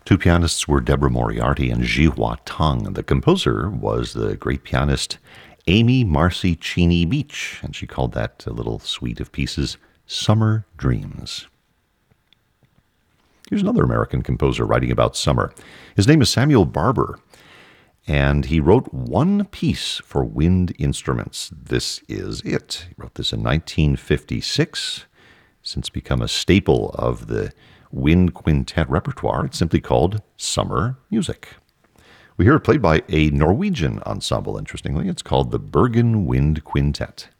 Two pianists were Deborah Moriarty and Ji-hwa Tang. The composer was the great pianist Amy Marcy Cheney Beach, and she called that little suite of pieces Summer Dreams. Here's another American composer writing about summer. His name is Samuel Barber, and he wrote one piece for wind instruments. This is it. He wrote this in 1956. Since become a staple of the wind quintet repertoire, it's simply called Summer Music. We hear it played by a Norwegian ensemble, interestingly. It's called the Bergen Wind Quintet.